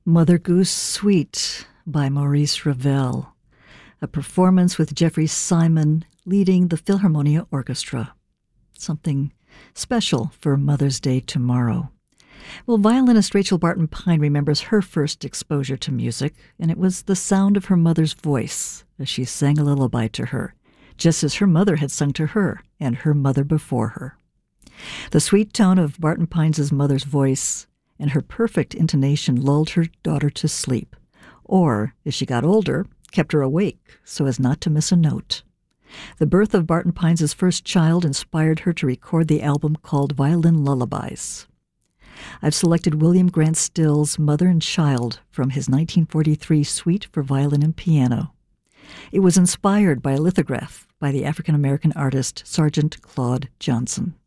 Mother Goose Suite by Maurice Ravel, a performance with Jeffrey Simon leading the Philharmonia Orchestra. Something special for Mother's Day tomorrow. Well, violinist Rachel Barton Pine remembers her first exposure to music, and it was the sound of her mother's voice as she sang a lullaby to her, just as her mother had sung to her and her mother before her. The sweet tone of Barton Pine's mother's voice and her perfect intonation lulled her daughter to sleep, or, as she got older, kept her awake so as not to miss a note. The birth of Barton Pine's first child inspired her to record the album called Violin Lullabies. I've selected William Grant Still's Mother and Child from his 1943 Suite for Violin and Piano. It was inspired by a lithograph by the African-American artist Sargent Claude Johnson.